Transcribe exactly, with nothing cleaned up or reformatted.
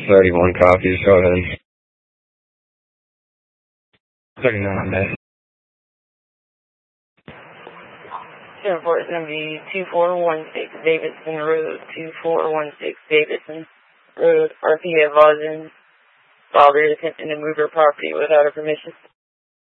thirty-one copies, go ahead. thirty-nine, man. ten four is going to be two four one six Davidson Road, two four one six Davidson Road, R P A Vazen. Father is attempting to move her property without her permission.